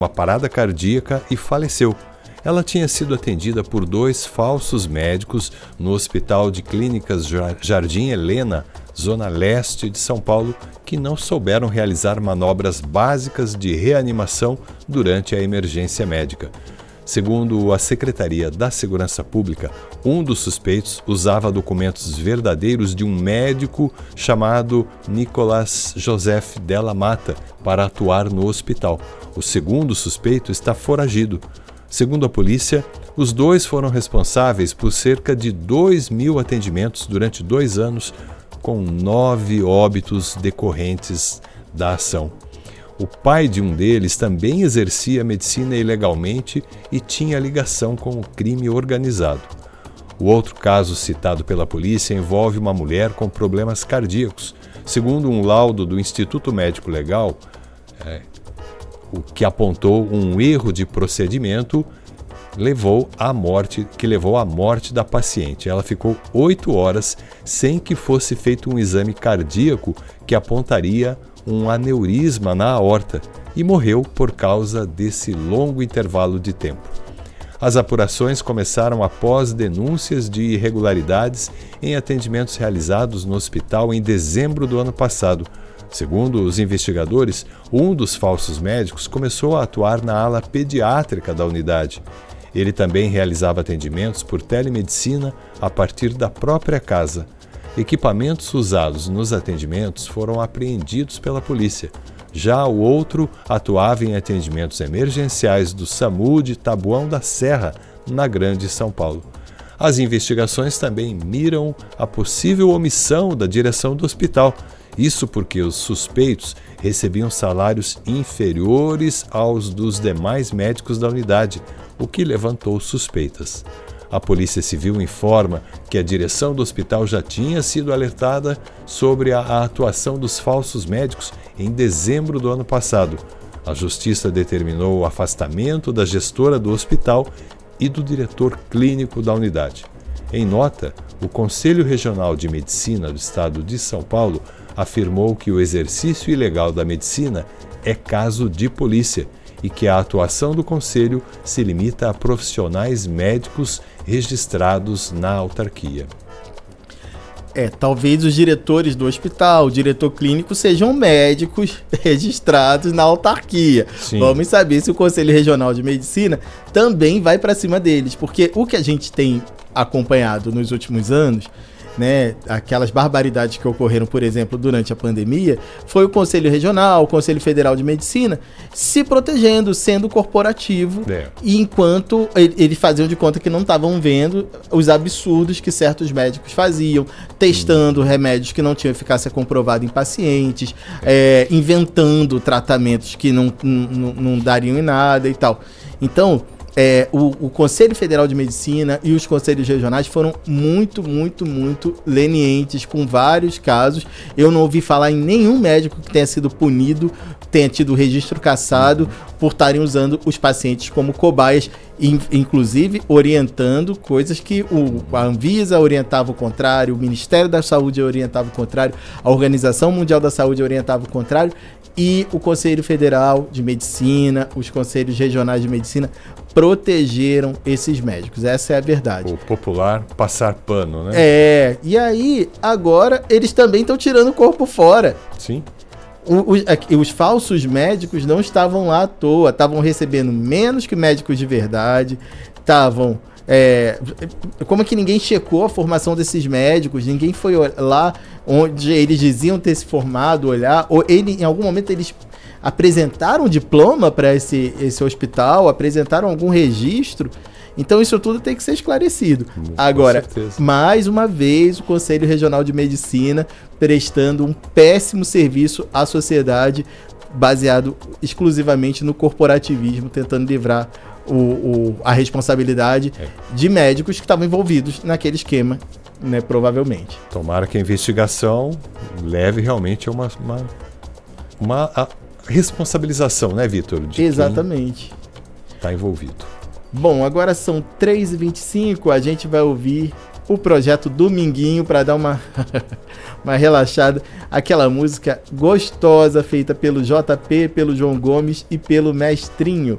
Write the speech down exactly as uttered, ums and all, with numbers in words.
uma parada cardíaca e faleceu. Ela tinha sido atendida por dois falsos médicos no Hospital de Clínicas Jardim Helena, zona leste de São Paulo, que não souberam realizar manobras básicas de reanimação durante a emergência médica. Segundo a Secretaria da Segurança Pública, um dos suspeitos usava documentos verdadeiros de um médico chamado Nicolás Joseph Della Mata para atuar no hospital. O segundo suspeito está foragido. Segundo a polícia, os dois foram responsáveis por cerca de dois mil atendimentos durante dois anos, com nove óbitos decorrentes da ação. O pai de um deles também exercia medicina ilegalmente e tinha ligação com o crime organizado. O outro caso citado pela polícia envolve uma mulher com problemas cardíacos. Segundo um laudo do Instituto Médico Legal, é, o que apontou um erro de procedimento levou à morte, que levou à morte da paciente. Ela ficou oito horas sem que fosse feito um exame cardíaco que apontaria um aneurisma na aorta e morreu por causa desse longo intervalo de tempo. As apurações começaram após denúncias de irregularidades em atendimentos realizados no hospital em dezembro do ano passado. Segundo os investigadores, um dos falsos médicos começou a atuar na ala pediátrica da unidade. Ele também realizava atendimentos por telemedicina a partir da própria casa. Equipamentos usados nos atendimentos foram apreendidos pela polícia. Já o outro atuava em atendimentos emergenciais do SAMU de Taboão da Serra, na Grande São Paulo. As investigações também miram a possível omissão da direção do hospital. Isso porque os suspeitos recebiam salários inferiores aos dos demais médicos da unidade, o que levantou suspeitas. A Polícia Civil informa que a direção do hospital já tinha sido alertada sobre a atuação dos falsos médicos em dezembro do ano passado. A Justiça determinou o afastamento da gestora do hospital e do diretor clínico da unidade. Em nota, o Conselho Regional de Medicina do Estado de São Paulo afirmou que o exercício ilegal da medicina é caso de polícia e que a atuação do Conselho se limita a profissionais médicos registrados na autarquia. É, talvez os diretores do hospital, o diretor clínico, sejam médicos registrados na autarquia. Sim. Vamos saber se o Conselho Regional de Medicina também vai para cima deles, porque o que a gente tem acompanhado nos últimos anos, né, aquelas barbaridades que ocorreram, por exemplo, durante a pandemia, foi o Conselho Regional, o Conselho Federal de Medicina se protegendo, sendo corporativo, é. E enquanto eles faziam de conta que não estavam vendo os absurdos que certos médicos faziam, testando hum. remédios que não tinham eficácia comprovada em pacientes, é, inventando tratamentos que não, não, não dariam em nada e tal. Então, É, o, o Conselho Federal de Medicina e os conselhos regionais foram muito, muito, muito lenientes com vários casos. Eu não ouvi falar em nenhum médico que tenha sido punido, tenha tido registro cassado uhum. por estarem usando os pacientes como cobaias, in, inclusive orientando coisas que o, a Anvisa orientava o contrário, o Ministério da Saúde orientava o contrário, a Organização Mundial da Saúde orientava o contrário. E o Conselho Federal de Medicina, os conselhos regionais de medicina protegeram esses médicos. Essa é a verdade. O popular passar pano, né? É, e aí agora eles também estão tirando o corpo fora. Sim. O, os, os falsos médicos não estavam lá à toa, estavam recebendo menos que médicos de verdade, estavam... É, como é que ninguém checou a formação desses médicos, ninguém foi lá onde eles diziam ter se formado, olhar, ou ele, em algum momento eles apresentaram um diploma para esse, esse hospital, apresentaram algum registro. Então isso tudo tem que ser esclarecido. Com Agora, certeza. Mais uma vez, o Conselho Regional de Medicina prestando um péssimo serviço à sociedade, baseado exclusivamente no corporativismo, tentando livrar O, o, a responsabilidade é. de médicos que estavam envolvidos naquele esquema, né, provavelmente. Tomara que a investigação leve realmente a uma, uma, uma a responsabilização, né, Vitor? De Exatamente. Está envolvido. Bom, agora são três e vinte e cinco, a gente vai ouvir o projeto Dominguinho para dar uma, uma relaxada. Aquela música gostosa feita pelo J P, pelo João Gomes e pelo Mestrinho.